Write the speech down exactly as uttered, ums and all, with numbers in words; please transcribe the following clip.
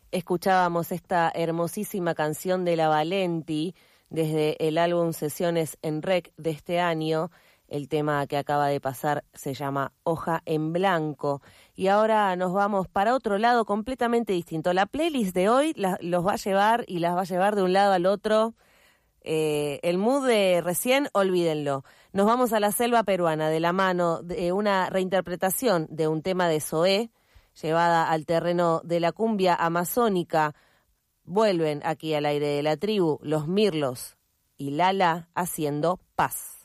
Escuchábamos esta hermosísima canción de La Valenti desde el álbum Sesiones en Rec de este año. El tema que acaba de pasar se llama Hoja en Blanco. Y ahora nos vamos para otro lado completamente distinto. La playlist de hoy la, los va a llevar y las va a llevar de un lado al otro. Eh, el mood de recién, olvídenlo. Nos vamos a la selva peruana de la mano de una reinterpretación de un tema de Zoé, llevada al terreno de la cumbia amazónica. Vuelven aquí al aire de la tribu, los Mirlos y Lala haciendo paz.